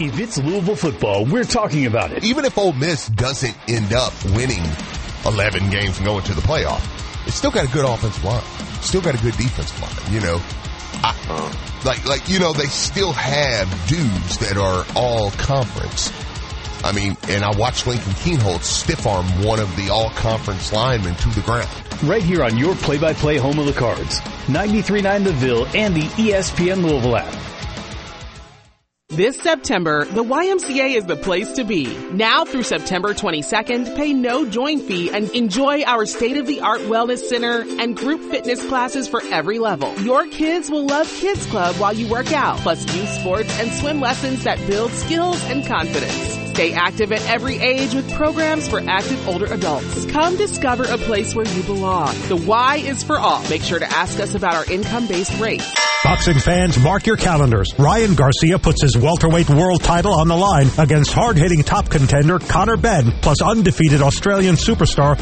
If it's Louisville football, we're talking about it. Even if Ole Miss doesn't end up winning 11 games and going to the playoff, it's still got a good offensive line. Still got a good defensive line, you know. They still have dudes that are all conference. I mean, and I watched Lincoln Keenholz stiff arm one of the all conference linemen to the ground. Right here on your play-by-play home of the Cards, 93.9 The Ville and the ESPN Louisville app. This September, the YMCA is the place to be. Now through September 22nd, pay no join fee and enjoy our state-of-the-art wellness center and group fitness classes for every level. Your kids will love Kids Club while you work out, plus youth sports and swim lessons that build skills and confidence. Stay active at every age with programs for active older adults. Come discover a place where you belong. The Y is for all. Make sure to ask us about our income-based rates. Boxing fans, mark your calendars. Ryan Garcia puts his welterweight world title on the line against hard-hitting top contender Conor Benn, plus undefeated Australian superstar